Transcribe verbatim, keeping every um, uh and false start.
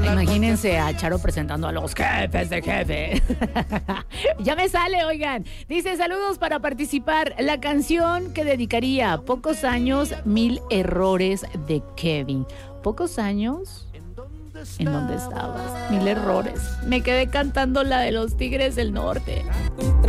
Imagínense a Charo presentando a los jefes de jefe. Ya me sale, oigan. Dice, saludos para participar. La canción que dedicaría, Pocos años, mil errores de Kevin. ¿Pocos años? ¿En dónde estabas? Mil errores. Me quedé cantando la de los Tigres del Norte.